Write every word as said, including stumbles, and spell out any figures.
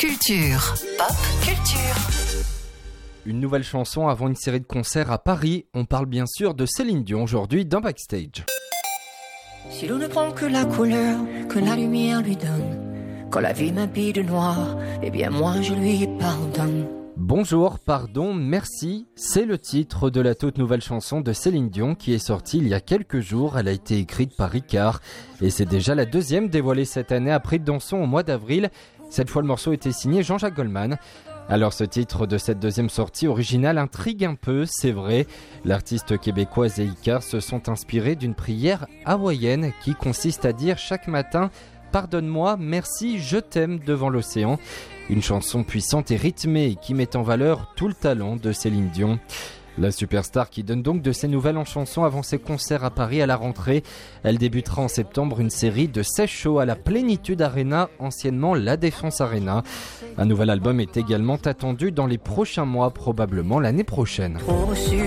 Culture. Pop Culture. Une nouvelle chanson avant une série de concerts à Paris. On parle bien sûr de Céline Dion aujourd'hui dans Backstage. Si l'on ne prend que la couleur que la lumière lui donne, quand la vie m'habille de noir, eh bien moi je lui pardonne. Bonjour, pardon, merci, c'est le titre de la toute nouvelle chanson de Céline Dion qui est sortie il y a quelques jours. Elle a été écrite par Ricard et c'est déjà la deuxième dévoilée cette année après Dansons au mois d'avril. Cette fois le morceau était signé Jean-Jacques Goldman. Alors ce titre de cette deuxième sortie originale intrigue un peu, c'est vrai. L'artiste québécoise et Ricard se sont inspirés d'une prière hawaïenne qui consiste à dire chaque matin « Pardonne-moi, merci, je t'aime » devant l'océan. Une chanson puissante et rythmée qui met en valeur tout le talent de Céline Dion. La superstar qui donne donc de ses nouvelles en chanson avant ses concerts à Paris à la rentrée. Elle débutera en septembre une série de seize shows à la Plénitude Arena, anciennement La Défense Arena. Un nouvel album est également attendu dans les prochains mois, probablement l'année prochaine.